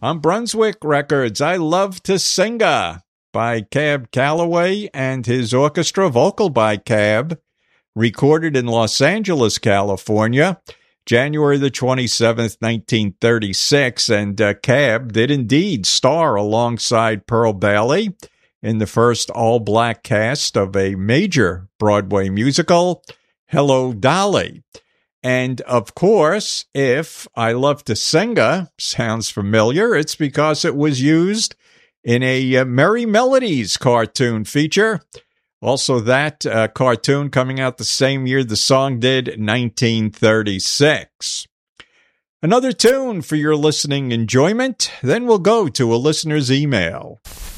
On Brunswick Records, I Love to Singa by Cab Calloway and his orchestra, vocal by Cab, recorded in Los Angeles, California, January the 27th, 1936, and Cab did indeed star alongside Pearl Bailey in the first all-black cast of a major Broadway musical, Hello, Dolly. And, of course, if I Love to Singa sounds familiar, it's because it was used in a Merry Melodies cartoon feature. Also, that cartoon coming out the same year the song did, 1936. Another tune for your listening enjoyment, then we'll go to a listener's email.